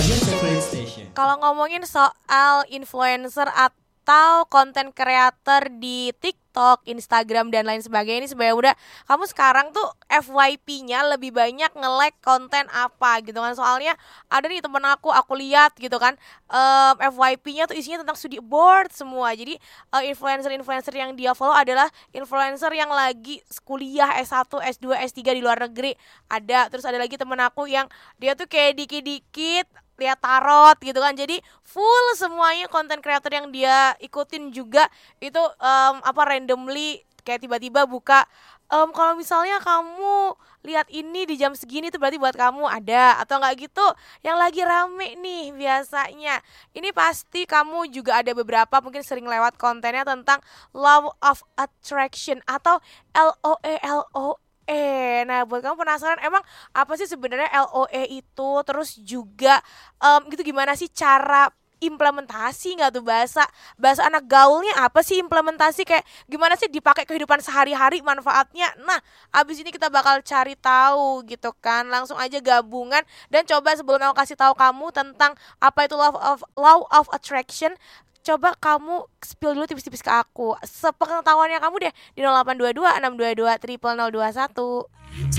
Radio Separate Station. Kalau ngomongin soal influencer atau konten creator di TikTok, Instagram dan lain sebagainya, ini sebenarnya udah kamu sekarang tuh FYP-nya lebih banyak nge-like konten apa gitu kan. Soalnya ada nih temen aku lihat gitu kan, FYP-nya tuh isinya tentang studi board semua. Jadi influencer-influencer yang dia follow adalah influencer yang lagi kuliah S1, S2, S3 di luar negeri. Terus ada lagi temen aku yang dia tuh kayak dikit-dikit lihat tarot gitu kan. Jadi full semuanya konten creator yang dia ikutin juga itu randomly kayak tiba-tiba buka, kalau misalnya kamu lihat ini di jam segini itu berarti buat kamu ada, atau enggak gitu yang lagi rame nih biasanya. Ini pasti kamu juga ada beberapa mungkin sering lewat kontennya tentang law of attraction atau LOE. Nah, buat kamu penasaran emang apa sih sebenarnya LOE itu? Terus juga gitu gimana sih cara implementasi nggak tuh bahasa anak gaulnya apa sih implementasi, kayak gimana sih dipakai kehidupan sehari-hari manfaatnya. Nah, abis ini kita bakal cari tahu gitu kan. Langsung aja gabungan dan coba sebelum aku kasih tahu kamu tentang apa itu law of attraction, coba kamu spill dulu tipis-tipis ke aku sepengetahuannya kamu deh di 0822 622 0021.